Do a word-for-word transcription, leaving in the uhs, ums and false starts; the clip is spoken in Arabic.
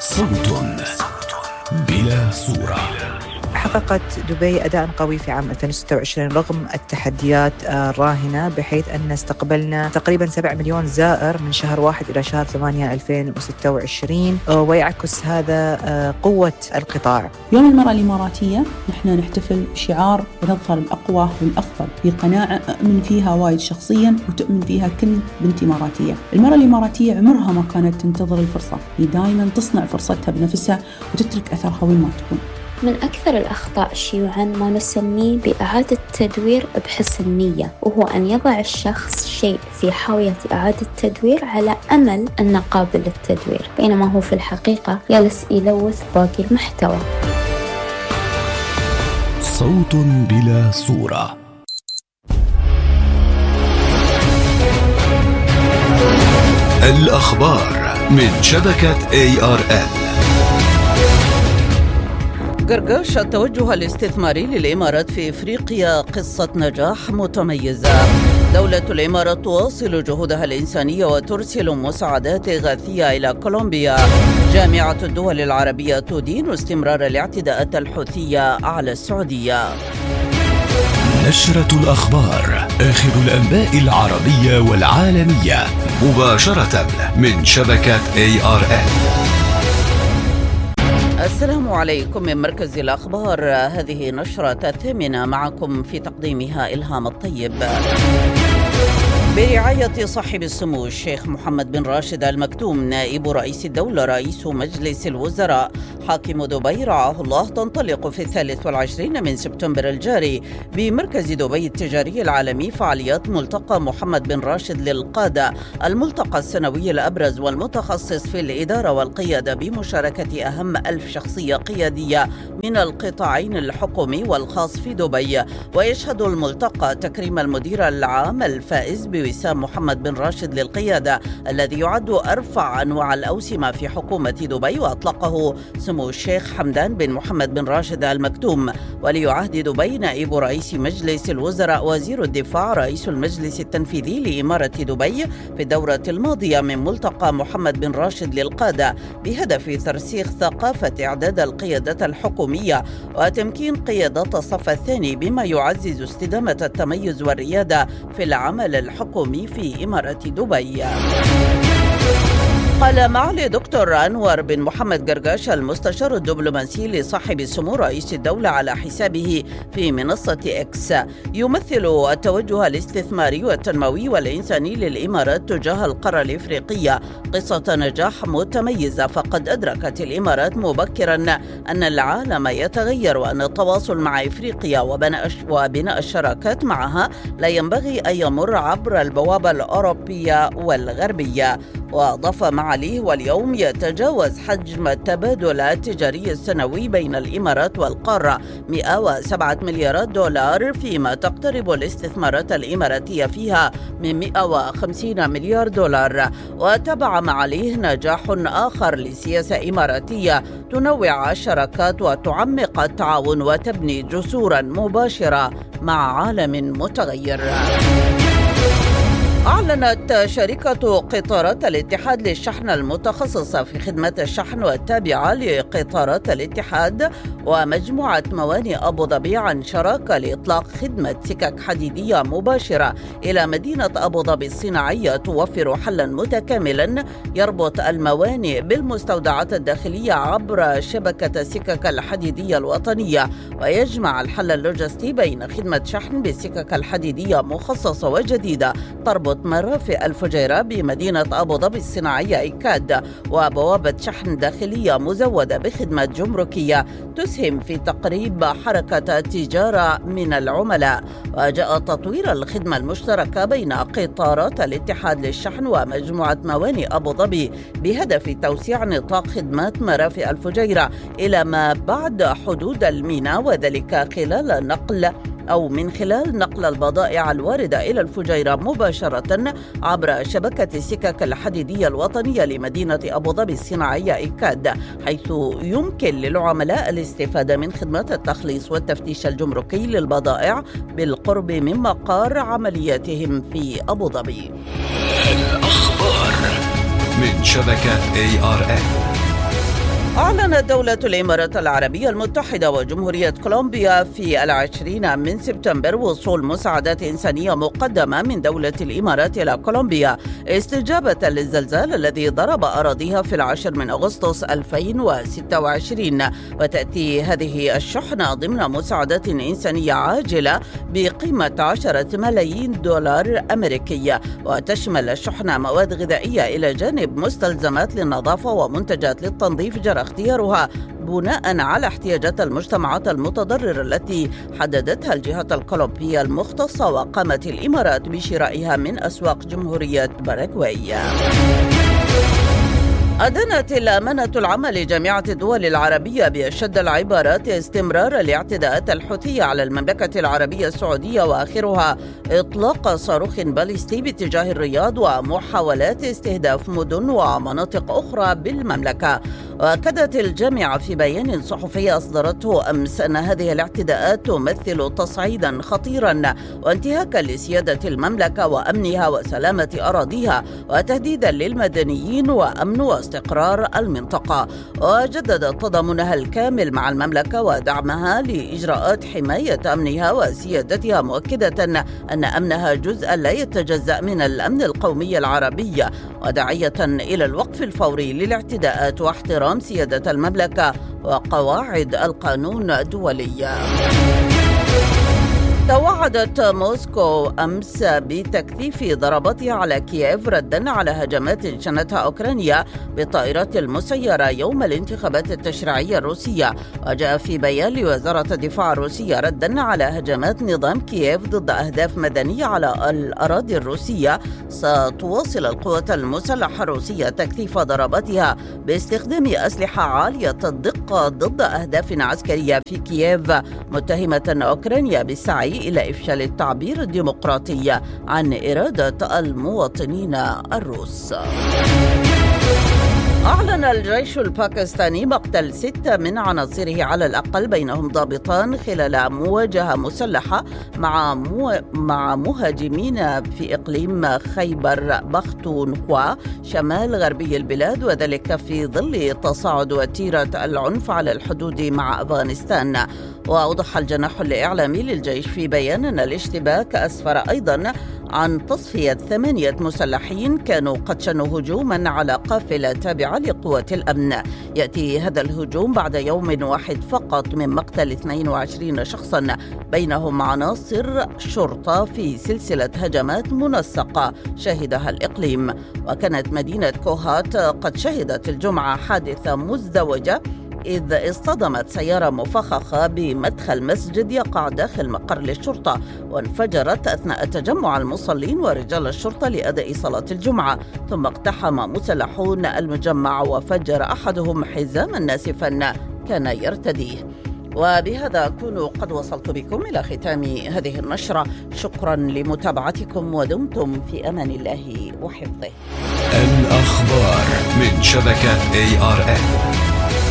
صوت بلا صورة. حققت دبي أداء قوي في عام ألفين وستة وعشرين رغم التحديات الراهنة، بحيث أن استقبلنا تقريبا سبعة مليون زائر من شهر واحد إلى شهر ثمانية ألفين وستة وعشرين، ويعكس هذا قوة القطاع. يوم المرأة الإماراتية نحن نحتفل بشعار ونظهر الأقوى والأفضل في قناعة أؤمن فيها وايد شخصيا وتؤمن فيها كل بنت إماراتية. المرأة الإماراتية عمرها ما كانت تنتظر الفرصة، هي دائما تصنع فرصتها بنفسها وتترك أثرها وين ما تكون. من أكثر الأخطاء شيوعاً ما نسميه بإعادة تدوير بحسن نية، وهو أن يضع الشخص شيء في حاوية إعادة تدوير على أمل أنه قابل للتدوير، بينما هو في الحقيقة جالس يلوث باقي المحتوى. صوت بلا صورة. الأخبار من شبكة إيه آر إل. قرقاش التوجه الاستثماري للإمارات في إفريقيا قصة نجاح متميزة. دولة الإمارات تواصل جهودها الإنسانية وترسل مساعدات إغاثية إلى كولومبيا. جامعة الدول العربية تدين استمرار الاعتداءات الحوثية على السعودية. نشرة الأخبار، آخر الأنباء العربية والعالمية مباشرة من شبكة إيه آر إل. السلام عليكم من مركز الأخبار، هذه نشرة الثامنة، معكم في تقديمها إلهام الطيب. برعاية صاحب السمو الشيخ محمد بن راشد آل مكتوم نائب رئيس الدولة رئيس مجلس الوزراء حاكم دبي رعاه الله، تنطلق في الثالث والعشرين من سبتمبر الجاري بمركز دبي التجاري العالمي فعاليات ملتقى محمد بن راشد للقادة، الملتقى السنوي الأبرز والمتخصص في الإدارة والقيادة بمشاركة أهم ألف شخصية قيادية من القطاعين الحكومي والخاص في دبي. ويشهد الملتقى تكريم المدير العام الفائز بوسام محمد بن راشد للقيادة، الذي يعد أرفع أنواع الأوسمة في حكومة دبي، وأطلقه سمو الشيخ حمدان بن محمد بن راشد آل مكتوم. ولي عهد دبي نائب رئيس مجلس الوزراء وزير الدفاع رئيس المجلس التنفيذي لإمارة دبي في الدورة الماضية من ملتقى محمد بن راشد للقادة، بهدف ترسيخ ثقافة إعداد القيادة الحكومية وتمكين قيادات الصف الثاني، بما يعزز استدامة التميز والريادة في العمل الحكومي في إمارة دبي. قال معالي دكتور أنور بن محمد قرقاش المستشار الدبلوماسي لصاحب السمو رئيس الدولة على حسابه في منصة إكس: يمثل التوجه الاستثماري والتنموي والإنساني للإمارات تجاه القارة الإفريقية قصة نجاح متميزة، فقد أدركت الإمارات مبكرا أن العالم يتغير، وأن التواصل مع إفريقيا وبناء الشراكات معها لا ينبغي أن يمر عبر البوابة الأوروبية والغربية. وأضاف معاليه: واليوم يتجاوز حجم التبادل التجاري السنوي بين الإمارات والقارة مئة وسبعة مليارات دولار، فيما تقترب الاستثمارات الإماراتية فيها من مئة وخمسين مليار دولار. وتبع معاليه نجاح آخر لسياسة إماراتية تنوع الشراكات وتعمق التعاون وتبني جسورا مباشرة مع عالم متغير. أعلنت شركة قطارات الاتحاد للشحن المتخصصة في خدمة الشحن والتابعة لقطارات الاتحاد ومجموعة موانئ أبو ظبي عن شراكة لإطلاق خدمة سكك حديدية مباشرة إلى مدينة أبو ظبي الصناعية، توفر حلا متكاملا يربط الموانئ بالمستودعات الداخلية عبر شبكة السكك الحديدية الوطنية، ويجمع الحل اللوجستي بين خدمة شحن بالسكك الحديدية مخصصة وجديدة تربط مرافق الفجيرة بمدينة أبو ظبي الصناعية إيكاد، وبوابة شحن داخلية مزودة بخدمة جمركية تسهم في تقريب حركة التجارة من العملاء. وجاء تطوير الخدمة المشتركة بين قطارات الاتحاد للشحن ومجموعة موانئ أبو ظبي بهدف توسيع نطاق خدمات مرافق الفجيرة إلى ما بعد حدود الميناء، وذلك خلال نقل أو من خلال نقل البضائع الواردة إلى الفجيرة مباشرة عبر شبكة السكك الحديدية الوطنية لمدينة أبو ظبي الصناعية إيكاد، حيث يمكن للعملاء الاستفادة من خدمات التخليص والتفتيش الجمركي للبضائع بالقرب من مقر عملياتهم في أبو ظبي. الأخبار من شبكة إيه آر إل. أعلنت دولة الإمارات العربية المتحدة وجمهورية كولومبيا في العشرين من سبتمبر وصول مساعدات إنسانية مقدمة من دولة الإمارات إلى كولومبيا استجابة للزلزال الذي ضرب أراضيها في العاشر من أغسطس ألفين وستة وعشرين. وتأتي هذه الشحنة ضمن مساعدات إنسانية عاجلة بقيمة عشرة ملايين دولار أمريكي، وتشمل الشحنة مواد غذائية إلى جانب مستلزمات للنظافة ومنتجات للتنظيف جرى اختيارها بناء على احتياجات المجتمعات المتضررة التي حددتها الجهات الكولومبية المختصة، وقامت الإمارات بشرائها من أسواق جمهورية باراغواي. أدانت الأمانة العامة لجامعة الدول العربية بأشد العبارات استمرار الاعتداءات الحوثية على المملكة العربية السعودية، وآخرها إطلاق صاروخ باليستي باتجاه الرياض ومحاولات استهداف مدن ومناطق أخرى بالمملكة. وأكدت الجامعة في بيان صحفي أصدرته أمس أن هذه الاعتداءات تمثل تصعيدا خطيرا وانتهاكا لسيادة المملكة وأمنها وسلامة أراضيها وتهديدا للمدنيين وأمن واستقرار المنطقة. وجددت تضامنها الكامل مع المملكة ودعمها لإجراءات حماية أمنها وسيادتها، مؤكدة أن أمنها جزء لا يتجزأ من الأمن القومي العربي، وداعية إلى الوقف الفوري للاعتداءات واحترام سيادة المملكة وقواعد القانون الدولي. توعدت موسكو أمس بتكثيف ضرباتها على كييف ردا على هجمات شنتها أوكرانيا بالطائرات المسيرة يوم الانتخابات التشريعية الروسية. وجاء في بيان لوزارة الدفاع الروسية ردا على هجمات نظام كييف ضد أهداف مدنية على الأراضي الروسية، ستواصل القوات المسلحة الروسية تكثيف ضرباتها باستخدام أسلحة عالية الدقة ضد أهداف عسكرية في كييف، متهمة أوكرانيا بالسعي إلى إفشال التعبير الديمقراطي عن إرادة المواطنين الروس. أعلن الجيش الباكستاني مقتل ستة من عناصره على الأقل، بينهم ضابطان، خلال مواجهة مسلحة مع مو... مع مهاجمين في إقليم خيبر بختونخوا شمال غربي البلاد، وذلك في ظل تصاعد وتيرة العنف على الحدود مع أفغانستان. وأوضح الجناح الإعلامي للجيش في بيان أن الاشتباك أسفر أيضا عن تصفية ثمانية مسلحين كانوا قد شنوا هجوما على قافلة تابعة لقوات الأمن. يأتي هذا الهجوم بعد يوم واحد فقط من مقتل اثنين وعشرين شخصا، بينهم عناصر شرطة، في سلسلة هجمات منسقة شهدها الإقليم. وكانت مدينة كوهات قد شهدت الجمعة حادثة مزدوجة إذ اصطدمت سيارة مفخخة بمدخل مسجد يقع داخل مقر للشرطة، وانفجرت أثناء تجمع المصلين ورجال الشرطة لأداء صلاة الجمعة، ثم اقتحم مسلحون المجمع وفجر أحدهم حزاما ناسفا كان يرتديه. وبهذا أكون قد وصلت بكم إلى ختام هذه النشرة. شكرا لمتابعتكم ودمتم في أمان الله وحفظه. الأخبار من شبكة إيه آر إن.